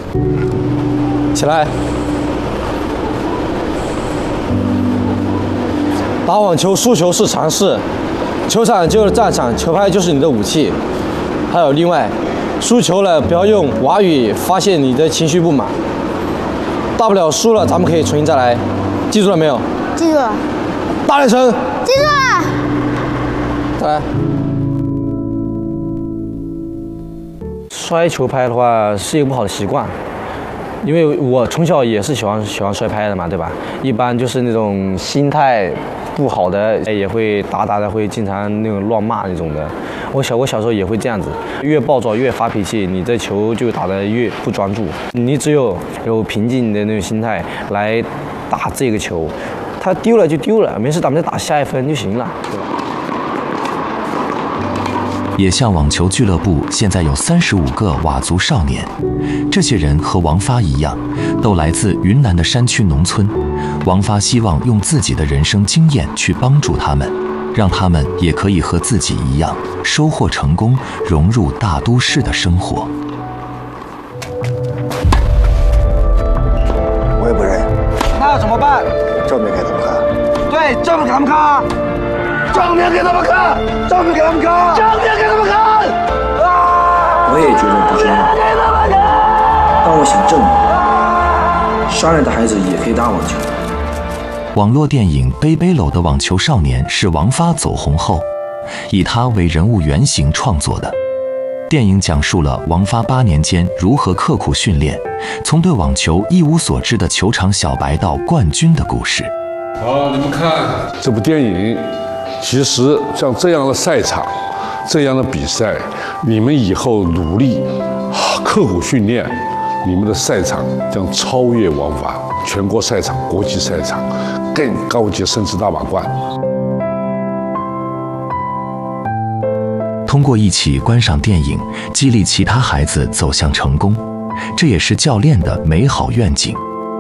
起来。打网球输球是常事，球场就是战场，球拍就是你的武器。还有另外，输球了不要用娃语发泄你的情绪不满，大不了输了咱们可以重新再来，记住了没有？ 记住了。 大点声。 记住了。 再来。摔球拍的话是一个不好的习惯，因为我从小也是喜欢摔拍的嘛，对吧？一般就是那种心态不好的，也会打的，会经常那种乱骂那种的。我小时候也会这样子，越暴躁越发脾气，你这球就打得越不专注。你只有平静的那种心态来打这个球，它丢了就丢了，没事，咱们再打下一分就行了，对吧？ 野象网球俱乐部现在有35个佤族少年，这些人和王发一样，都来自云南的山区农村。王发希望用自己的人生经验去帮助他们，让他们也可以和自己一样收获成功，融入大都市的生活。 我也不认。 那要怎么办？ 证明给他们看。 对，证明给他们看。 证明给他们看，证明给他们看，证明给他们看！ 我也觉得不重要，但我想证明，商人的孩子也可以打网球。 网络电影《背背篓的网球少年》是王发走红后，以他为人物原型创作的。电影讲述了王发8年间如何刻苦训练，从对网球一无所知的球场小白到冠军的故事。 好，你们看这部电影。其实像这样的赛场，这样的比赛，你们以后努力、刻苦训练，你们的赛场将超越王发，全国赛场、国际赛场，更高级，甚至大满贯。 通过一起观赏电影，激励其他孩子走向成功，这也是教练的美好愿景。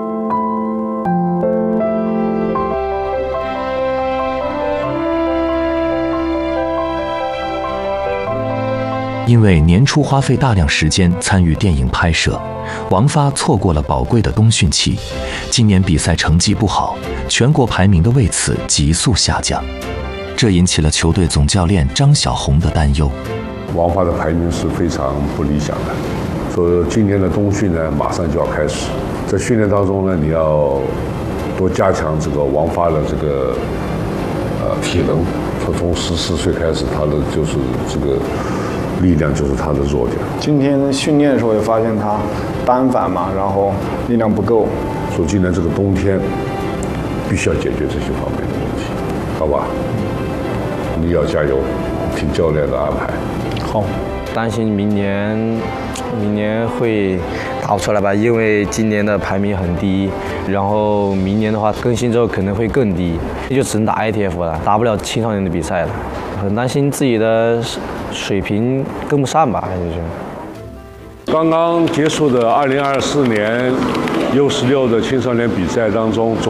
因为年初花费大量时间参与电影拍摄，王发错过了宝贵的冬训期。今年比赛成绩不好，全国排名的为此急速下降，这引起了球队总教练张小红的担忧。 王发的排名是非常不理想的，所以今年的冬训呢马上就要开始，在训练当中呢，你要多加强这个王发的这个体能。从14岁开始，他的就是这个。力量就是他的弱点。 今天训练的时候也发现他单反嘛，然后力量不够。 说今年这个冬天必须要解决这些方面的问题，好吧？你要加油，听教练的安排。 好，担心明年会打不出来吧，因为今年的排名很低，然后明年的话更新之后可能会更低，就只能打 ITF 了，打不了青少年的比赛了。很担心自己的水平跟不上吧，就是。 刚刚结束的2024年U16的青少年比赛当中，总